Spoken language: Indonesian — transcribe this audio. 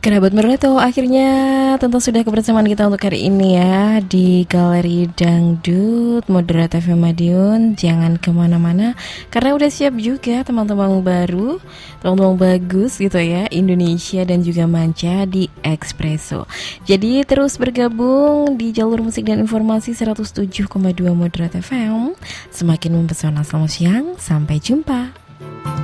Kerabat Merleto, akhirnya tentu sudah kebersamaan kita untuk hari ini ya di Galeri Dangdut Moderat FM Madiun. Jangan kemana-mana karena udah siap juga teman-teman baru, teman-teman bagus gitu ya, Indonesia dan juga manca di Expresso. Jadi terus bergabung di jalur musik dan informasi 107,2 Moderat FM. Semakin mempesona. Selamat siang, sampai jumpa.